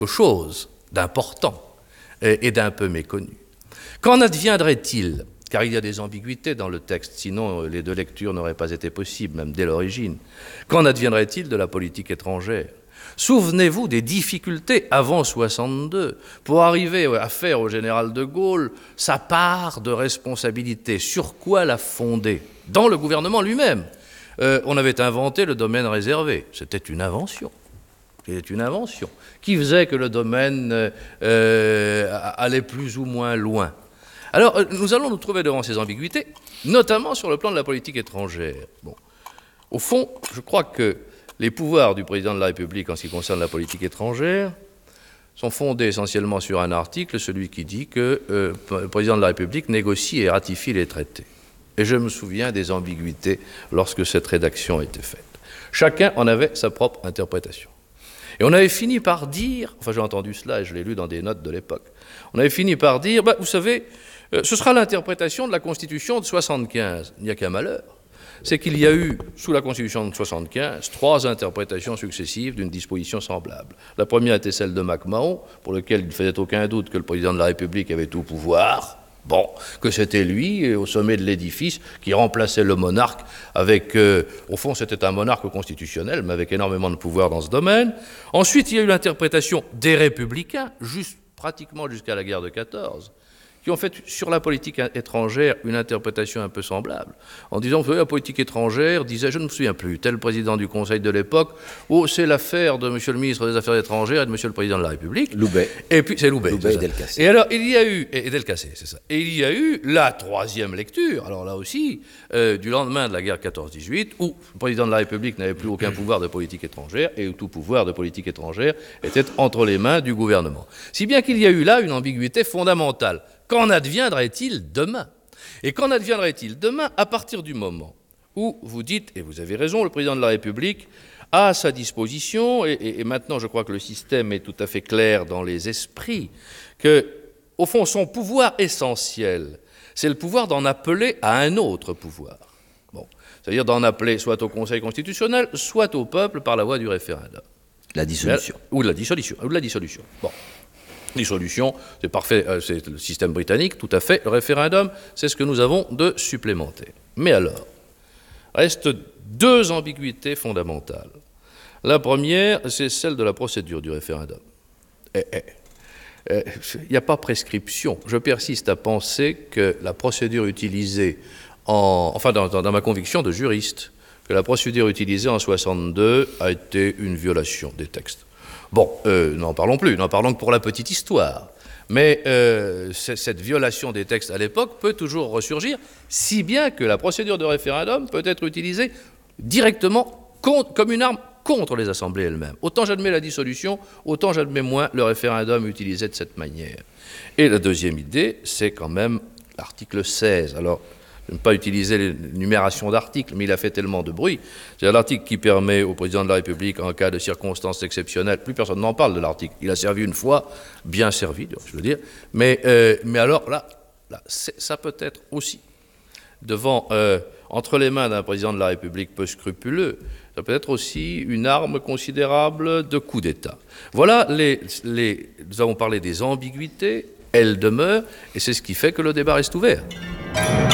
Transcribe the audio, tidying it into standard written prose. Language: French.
chose d'important et d'un peu méconnu. Qu'en adviendrait-il, car il y a des ambiguïtés dans le texte, sinon les deux lectures n'auraient pas été possibles, même dès l'origine, qu'en adviendrait-il de la politique étrangère ? Souvenez-vous des difficultés avant 62 pour arriver à faire au général de Gaulle sa part de responsabilité. Sur quoi la fonder ? Dans le gouvernement lui-même. On avait inventé le domaine réservé. C'était une invention. C'était une invention qui faisait que le domaine allait plus ou moins loin. Alors, nous allons nous trouver devant ces ambiguïtés, notamment sur le plan de la politique étrangère. Bon. Au fond, je crois que les pouvoirs du président de la République en ce qui concerne la politique étrangère sont fondés essentiellement sur un article, celui qui dit que le président de la République négocie et ratifie les traités. Et je me souviens des ambiguïtés lorsque cette rédaction était faite. Chacun en avait sa propre interprétation. Et on avait fini par dire, enfin j'ai entendu cela et je l'ai lu dans des notes de l'époque, on avait fini par dire, vous savez, ce sera l'interprétation de la Constitution de 75. Il n'y a qu'un malheur. C'est qu'il y a eu, sous la Constitution de 75, 3 interprétations successives d'une disposition semblable. La première était celle de MacMahon, pour lequel il ne faisait aucun doute que le président de la République avait tout pouvoir, que c'était lui, au sommet de l'édifice, qui remplaçait le monarque avec, au fond, c'était un monarque constitutionnel, mais avec énormément de pouvoir dans ce domaine. Ensuite, il y a eu l'interprétation des républicains, pratiquement jusqu'à la guerre de 14, qui ont fait sur la politique étrangère une interprétation un peu semblable, en disant, vous savez, la politique étrangère, disait, je ne me souviens plus, tel président du Conseil de l'époque, c'est l'affaire de monsieur le ministre des Affaires étrangères et de monsieur le président de la République. Loubet. Et puis, c'est Loubet. Loubet et Delcassé. Et alors, il y a eu, et Delcassé, c'est ça. Et il y a eu la 3e lecture, alors là aussi, du lendemain de la guerre 14-18, où le président de la République n'avait plus aucun pouvoir de politique étrangère, et où tout pouvoir de politique étrangère était entre les mains du gouvernement. Si bien qu'il y a eu là une ambiguïté fondamentale. Qu'en adviendrait-il demain ? Et qu'en adviendrait-il demain à partir du moment où vous dites, et vous avez raison, le président de la République a à sa disposition, et maintenant je crois que le système est tout à fait clair dans les esprits, que, au fond, son pouvoir essentiel, c'est le pouvoir d'en appeler à un autre pouvoir. C'est-à-dire d'en appeler soit au Conseil constitutionnel, soit au peuple par la voie du référendum. La dissolution. Ou de la dissolution. Dissolution, c'est parfait, c'est le système britannique, tout à fait. Le référendum, c'est ce que nous avons de supplémentaire. Mais alors, restent 2 ambiguïtés fondamentales. La première, c'est celle de la procédure du référendum. Il n'y a pas prescription. Je persiste à penser que la procédure utilisée dans ma conviction de juriste, que la procédure utilisée en 62 a été une violation des textes. N'en parlons plus, n'en parlons que pour la petite histoire. Mais cette violation des textes à l'époque peut toujours ressurgir, si bien que la procédure de référendum peut être utilisée directement comme une arme contre les assemblées elles-mêmes. Autant j'admets la dissolution, autant j'admets moins le référendum utilisé de cette manière. Et la deuxième idée, c'est quand même l'article 16. Alors, je n'aime pas utiliser les numérations d'articles, mais il a fait tellement de bruit. C'est l'article qui permet au président de la République, en cas de circonstances exceptionnelles, plus personne n'en parle de l'article. Il a servi une fois, bien servi, je veux dire. Mais alors là, ça peut être aussi, entre les mains d'un président de la République peu scrupuleux, ça peut être aussi une arme considérable de coup d'État. Voilà, nous avons parlé des ambiguïtés, elles demeurent, et c'est ce qui fait que le débat reste ouvert.